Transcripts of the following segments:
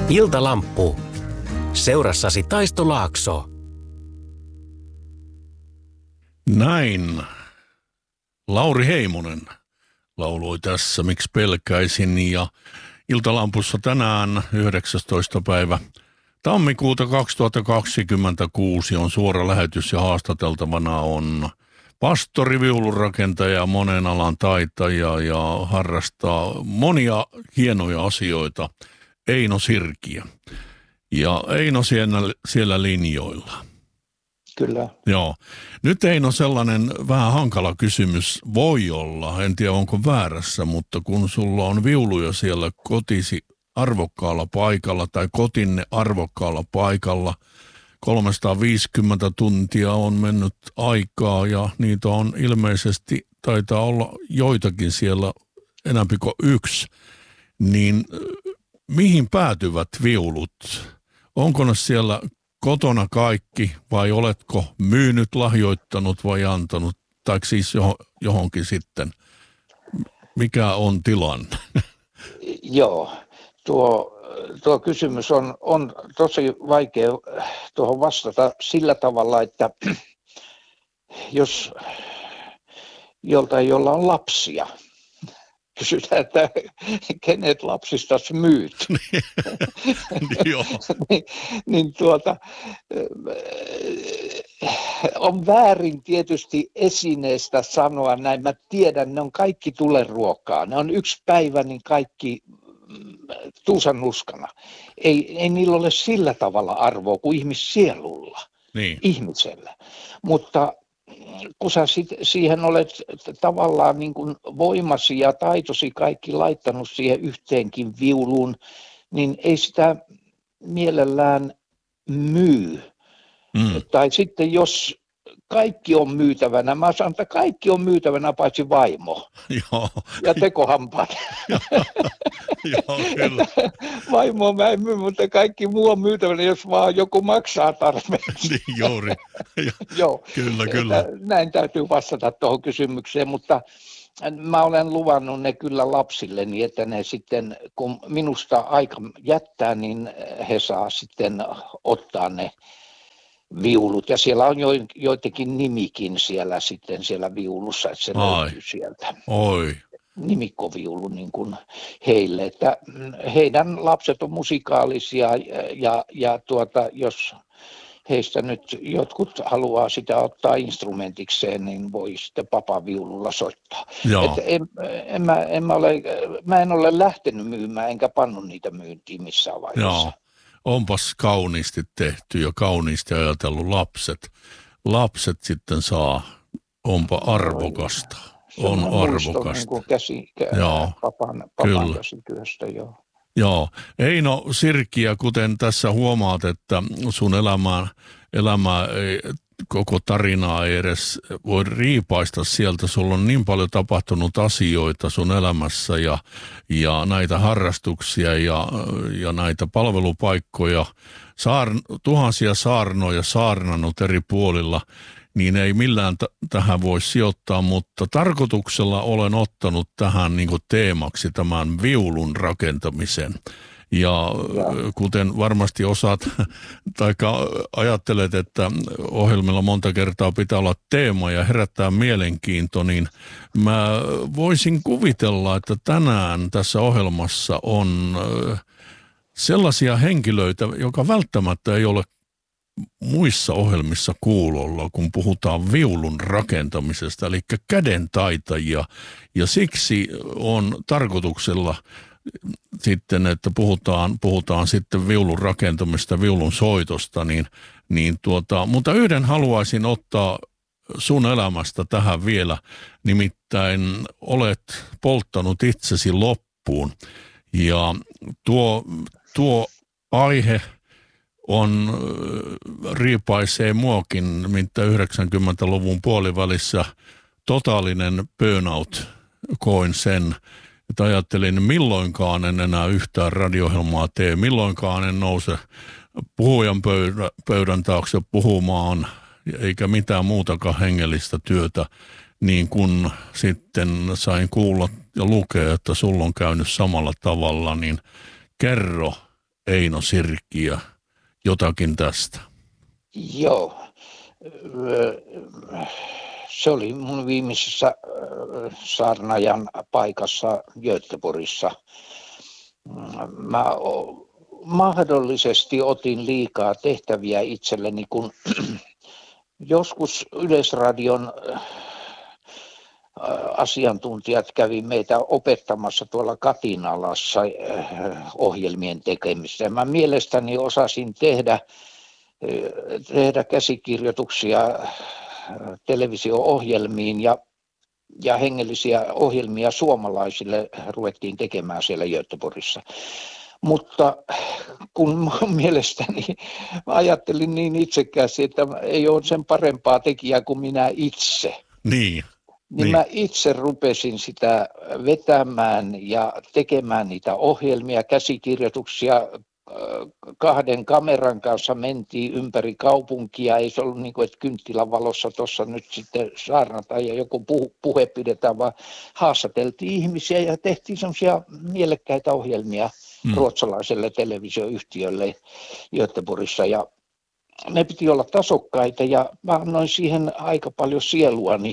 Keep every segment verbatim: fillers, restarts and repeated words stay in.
Iltalamppu. Seurassasi Taisto Laakso. Näin. Lauri Heimonen lauloi tässä Miksi pelkäisin, ja Iltalampussa tänään yhdeksästoista päivä tammikuuta kaksituhattakaksikymmentäkuusi on suora lähetys ja haastateltavana on pastori, viulunrakentaja, monen alan taitaja ja harrastaa monia hienoja asioita, Eino Sirkiö. Ja Eino siellä, siellä linjoilla. Kyllä. Joo. Nyt Eino sellainen vähän hankala kysymys voi olla, en tiedä onko väärässä, mutta kun sulla on viuluja siellä kotisi arvokkaalla paikalla tai kotinne arvokkaalla paikalla, kolmesataaviisikymmentä tuntia on mennyt aikaa ja niitä on ilmeisesti, taitaa olla joitakin siellä enemmän kuin yksi, niin mihin päätyvät viulut? Onko ne siellä kotona kaikki vai oletko myynyt, lahjoittanut vai antanut, tai siis johonkin sitten? Mikä on tilanne? Joo, tuo, tuo kysymys on, on tosi vaikea tuohon vastata sillä tavalla, että jos joltain, jolla on lapsia, kysytään, että kenet lapsistasi myyt, niin, niin tuota, on väärin tietysti esineestä sanoa näin. Mä tiedän, ne on kaikki tuleruokaa. Ne on yksi päivä, niin kaikki tuusan nuskana. Ei, ei niillä ole sillä tavalla arvoa kuin ihmissielulla, niin. Ihmisellä. Mutta kun sä sit, siihen olet tavallaan niin kuin voimasi ja taitosi kaikki laittanut siihen yhteenkin viuluun, niin ei sitä mielellään myy. Mm. Tai sitten jos kaikki on myytävänä, mä sanon, että kaikki on myytävänä paitsi vaimo. Joo. Ja tekohampaat. Joo, kyllä. Vaimoa mä en myy, mutta kaikki muu on myytävänä, jos vaan joku maksaa tarpeeksi. Niin, juuri. Joo. Kyllä, kyllä. Näin täytyy vastata tuohon kysymykseen, mutta mä olen luvannut ne kyllä lapsille, niin että ne sitten, kun minusta aika jättää, niin he saa sitten ottaa ne viulut. Ja siellä on jo, joitakin nimikin siellä sitten siellä viulussa, että se Ai. löytyy sieltä. Oi. Nimikkoviulu niin kuin heille, että heidän lapset on musikaalisia ja, ja tuota, jos heistä nyt jotkut haluaa sitä ottaa instrumentikseen, niin voi sitten papaviululla soittaa. Että en, en, mä, en mä, ole, mä en ole lähtenyt myymään enkä pannut niitä myyntiin missään vaiheessa. Joo. Onpas kauniisti tehty ja kauniisti ajatellut lapset. Lapset sitten saa, onpa arvokasta. On arvokasta. Niin käsi, joo, papan, papan käsityöstä, joo. Joo. Eino Sirkiö, kuten tässä huomaat, että sun elämää, elämää ei, koko tarinaa ei edes voi riipaista sieltä. Sulla on niin paljon tapahtunut asioita sun elämässä ja, ja näitä harrastuksia ja, ja näitä palvelupaikkoja. Saar, tuhansia saarnoja saarnannut eri puolilla. Niin ei millään t- tähän voi sijoittaa, mutta tarkoituksella olen ottanut tähän niin kuin teemaksi tämän viulun rakentamisen. Ja, ja kuten varmasti osaat, tai ajattelet, että ohjelmilla monta kertaa pitää olla teema ja herättää mielenkiinto, niin mä voisin kuvitella, että tänään tässä ohjelmassa on sellaisia henkilöitä, joka välttämättä ei ole muissa ohjelmissa kuulolla, kun puhutaan viulun rakentamisesta, eli kädentaitajia, ja siksi on tarkoituksella sitten, että puhutaan, puhutaan sitten viulun rakentamista, viulun soitosta, niin, niin tuota, mutta yhden haluaisin ottaa sun elämästä tähän vielä, nimittäin olet polttanut itsesi loppuun, ja tuo, tuo aihe on, riipaisee muakin, mitä yhdeksänkymmentäluvun puolivälissä totaalinen burnout koin sen, että ajattelin milloinkaan en enää yhtään radio-ohjelmaa tee, milloinkaan en nouse puhujan pöydän, pöydän taakse puhumaan, eikä mitään muutakaan hengellistä työtä, niin kun sitten sain kuulla ja lukea, että sulla on käynyt samalla tavalla, niin kerro, Eino Sirkki ja jotakin tästä. Joo. Se oli mun viimeisessä saarnaajan paikassa Göteborgissa. Mä mahdollisesti otin liikaa tehtäviä itselleni, kun joskus Yleisradion asiantuntijat kävi meitä opettamassa tuolla Katinalassa ohjelmien tekemistä. Mä mielestäni osasin tehdä, tehdä käsikirjoituksia televisio-ohjelmiin ja, ja hengellisiä ohjelmia suomalaisille ruvettiin tekemään siellä Göteborgissa. Mutta kun mielestäni mä ajattelin niin itsekkäästi, että ei ole sen parempaa tekijää kuin minä itse. Niin. Niin, niin mä itse rupesin sitä vetämään ja tekemään niitä ohjelmia, käsikirjoituksia. Kahden kameran kanssa mentiin ympäri kaupunkia. Ei se ollut niin kuin, että kynttilän valossa tuossa nyt sitten saarnataan ja joku puhe, puhe pidetään, vaan haastateltiin ihmisiä ja tehtiin semmoisia mielekkäitä ohjelmia hmm. ruotsalaiselle televisioyhtiölle Göteborgissa. Ja ne piti olla tasokkaita ja mä annoin siihen aika paljon sieluani.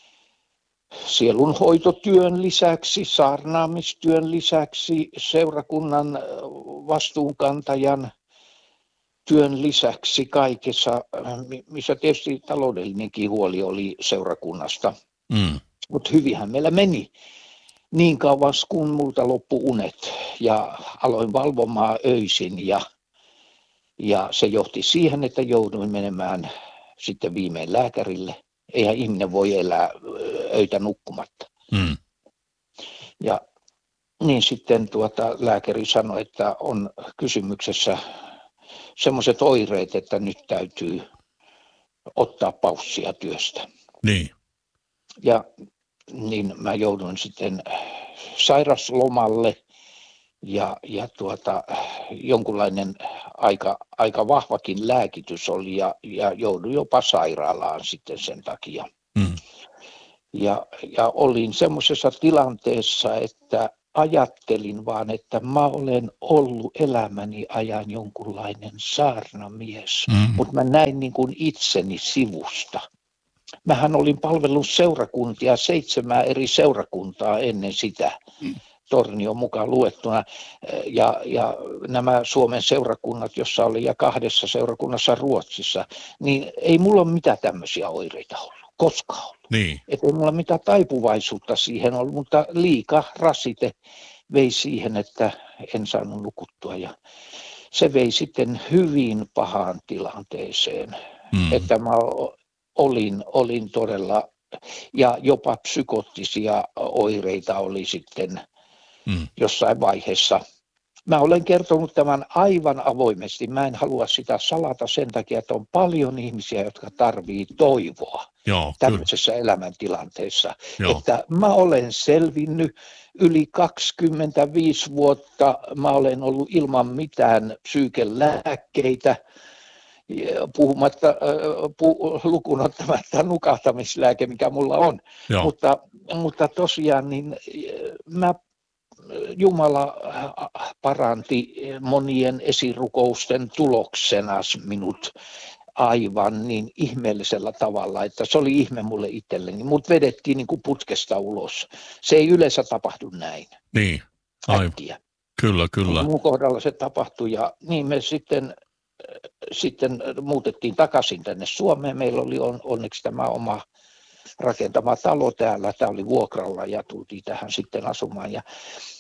Sielunhoitotyön lisäksi, saarnaamistyön lisäksi, seurakunnan vastuunkantajan työn lisäksi kaikessa, missä tietysti taloudellinenkin huoli oli seurakunnasta. Mm. Mutta hyvinhän meillä meni niin kauas, kun multa loppu unet ja aloin valvomaan öisin ja, ja se johti siihen, että jouduin menemään sitten viimein lääkärille. Eihän ihminen voi elää öitä nukkumatta. Mm. Ja niin sitten tuota, lääkäri sanoi, että on kysymyksessä semmoiset oireet, että nyt täytyy ottaa paussia työstä. Niin. Ja niin mä jouduin sitten sairaslomalle ja, ja tuota, jonkunlainen aika, aika vahvakin lääkitys oli ja, ja jouduin jopa sairaalaan sitten sen takia. Mm. Ja, ja olin semmoisessa tilanteessa, että ajattelin vaan, että mä olen ollut elämäni ajan jonkunlainen saarnamies, mm. mutta mä näin niin kuin itseni sivusta. Mähän olin palvellut seurakuntia, seitsemää eri seurakuntaa ennen sitä. Mm. Tornio mukaan luettuna, ja, ja nämä Suomen seurakunnat, jossa oli ja kahdessa seurakunnassa Ruotsissa, niin ei mulla ole mitään tämmöisiä oireita ollut, koskaan ollut. Niin. Että ei mulla mitään taipuvaisuutta siihen ollut, mutta liika rasite vei siihen, että en saanut nukuttua, ja se vei sitten hyvin pahaan tilanteeseen, mm. että mä olin, olin todella, ja jopa psykoottisia oireita oli sitten Mm. jossain vaiheessa. Mä olen kertonut tämän aivan avoimesti. Mä en halua sitä salata sen takia, että on paljon ihmisiä, jotka tarvii toivoa Joo, tämmöisessä kyllä. elämäntilanteessa. Joo. Että mä olen selvinnyt yli kaksikymmentäviisi vuotta. Mä olen ollut ilman mitään psyykelääkkeitä, puhumatta, pu, lukuun ottamatta nukahtamislääke, mikä mulla on. Mutta, mutta tosiaan niin mä Jumala paranti monien esirukousten tuloksena minut aivan niin ihmeellisellä tavalla, että se oli ihme mulle itselleni. Mut vedettiin niin kuin putkesta ulos. Se ei yleensä tapahdu näin. Niin, aivan. Äkkiä. Kyllä, kyllä. Mun kohdalla se tapahtui ja niin me sitten, sitten muutettiin takaisin tänne Suomeen. Meillä oli on, onneksi tämä oma rakentama talo täällä. Tämä oli vuokralla ja tultiin tähän sitten asumaan. Ja,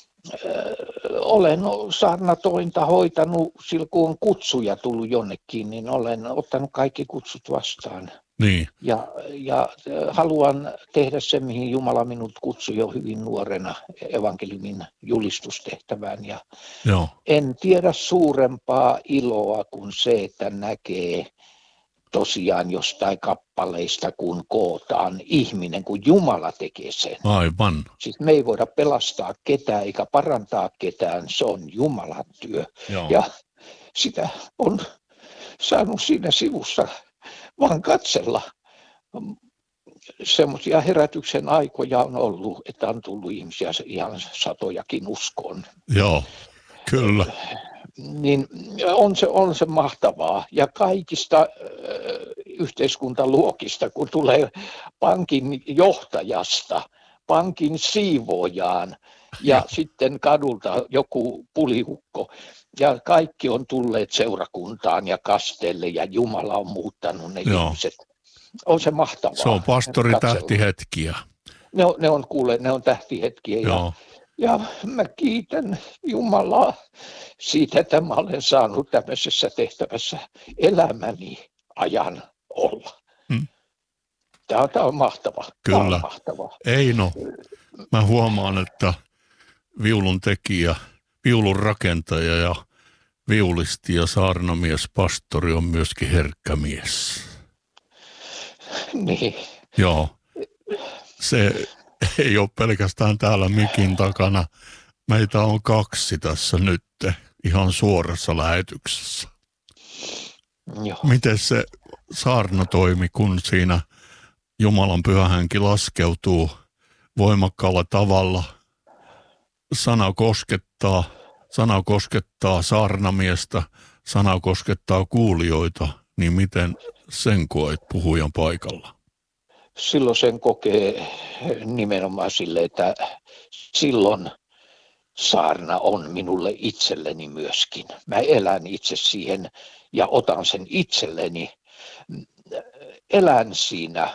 ö, olen saarnatointa hoitanut silloin, kun on kutsuja tullut jonnekin, niin olen ottanut kaikki kutsut vastaan. Niin. Ja, ja haluan tehdä se, mihin Jumala minut kutsui jo hyvin nuorena evankeliumin julistustehtävään. Ja Joo. En tiedä suurempaa iloa kuin se, että näkee tosiaan jostain kappaleista, kun kootaan ihminen, kun Jumala tekee sen. Aivan. Siis me ei voida pelastaa ketään eikä parantaa ketään, se on Jumalan työ. Joo. Ja sitä on saanut siinä sivussa vaan katsella. Semmoisia herätyksen aikoja on ollut, että on tullut ihmisiä ihan satojakin uskoon. Joo, kyllä. niin on se, on se mahtavaa. Ja kaikista äh, yhteiskuntaluokista, kun tulee pankin johtajasta, pankin siivoojaan ja, ja sitten kadulta joku pulihukko. Ja kaikki on tulleet seurakuntaan ja kasteelle ja Jumala on muuttanut ne Joo. ihmiset. On se mahtavaa. Se on pastori tähtihetkiä. Ne on, ne on kuule, ne on tähtihetkiä. Ja, ja mä kiitän Jumalaa siitä, että mä olen saanut tämmöisessä tehtävässä elämäni ajan olla. Hmm. Tämä on, tämä on mahtavaa. Kyllä. Tämä on mahtavaa. Eino, mä huomaan, että viulun tekijä, viulun rakentaja ja viulisti ja saarnamies, pastori on myöskin herkkä mies. Niin. Joo. Se ei ole pelkästään täällä mikin takana. Meitä on kaksi tässä nyt ihan suorassa lähetyksessä. Joo. Miten se saarna toimi, kun siinä Jumalan pyhä henki laskeutuu voimakkaalla tavalla? Sana koskettaa, sana koskettaa saarnamiestä, sana koskettaa kuulijoita, niin miten sen koet puhujan paikalla? Silloin sen kokee nimenomaan sille, että silloin saarna on minulle itselleni myöskin. Mä elän itse siihen ja otan sen itselleni. Elän siinä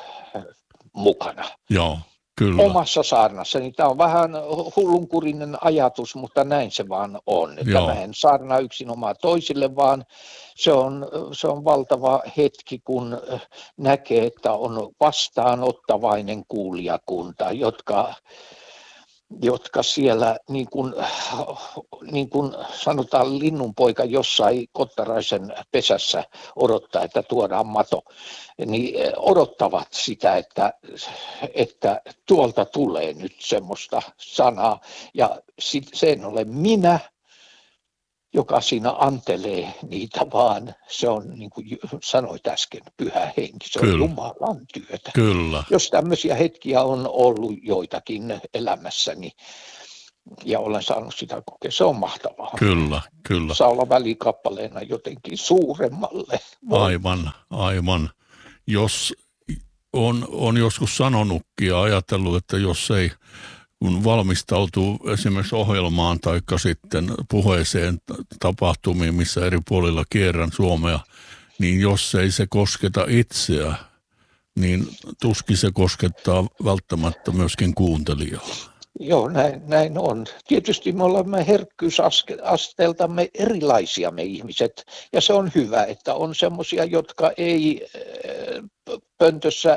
mukana. Joo, kyllä. Omassa saarnassani. Tämä on vähän hullunkurinen ajatus, mutta näin se vaan on. Että mä en saarnaa yksinomaan toisille, vaan se on, se on valtava hetki, kun näkee, että on vastaanottavainen kuulijakunta, jotka, jotka siellä, niin kuin, niin kuin sanotaan, linnunpoika jossain kottaraisen pesässä odottaa, että tuodaan mato, niin odottavat sitä, että, että tuolta tulee nyt semmoista sanaa. Ja sit, sen olen minä, joka siinä antelee niitä, vaan se on, niin kuin sanoit äsken, pyhä henki, se Kyllä. on Jumalan työtä. Kyllä. Jos tämmöisiä hetkiä on ollut joitakin elämässäni ja olen saanut sitä kokea, se on mahtavaa. Kyllä, kyllä. Saa olla välikappaleena jotenkin suuremmalle. Aivan, aivan. Jos on, on joskus sanonutkin ja ajatellut, että jos ei kun valmistautuu esimerkiksi ohjelmaan tai sitten puheeseen tapahtumiin, missä eri puolilla kierrän Suomea, niin jos ei se kosketa itseä, niin tuskin se koskettaa välttämättä myöskin kuuntelijaa. Joo, näin, näin on. Tietysti me olemme herkkyysasteeltamme erilaisia me ihmiset, ja se on hyvä, että on semmoisia, jotka ei pöntössä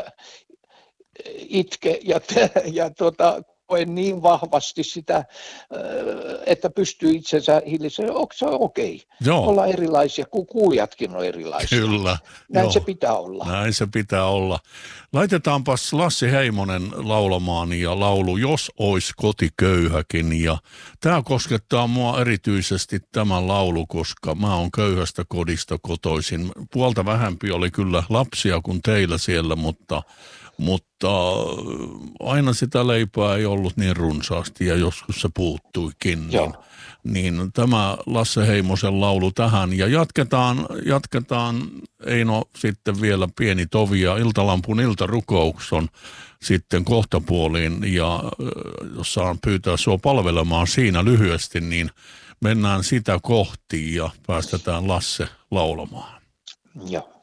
itke ja, ja tuota, koe niin vahvasti sitä, että pystyy itsensä hillisemään. Onko se okei? Okay? Olla erilaisia, kun kuulijatkin on erilaisia. Kyllä. Näin joo. se pitää olla. Näin se pitää olla. Laitetaanpas Lassi Heimonen laulamaan ja laulu Jos ois koti köyhäkin. Ja tämä koskettaa mua erityisesti tämä laulu, koska mä oon köyhästä kodista kotoisin. Puolta vähempi oli kyllä lapsia kuin teillä siellä, mutta Mutta aina sitä leipää ei ollut niin runsaasti ja joskus se puuttuikin. Niin, niin tämä Lasse Heimosen laulu tähän. Ja jatketaan, jatketaan Eino sitten vielä pieni tovi ja Iltalampun iltarukous on sitten kohtapuoliin. Ja jos saan pyytää sua palvelemaan siinä lyhyesti, niin mennään sitä kohti ja päästetään Lasse laulamaan. Joo.